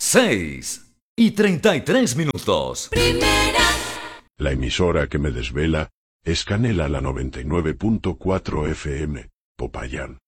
6:33. La emisora que me desvela es Canela la 99.4 FM, Popayán.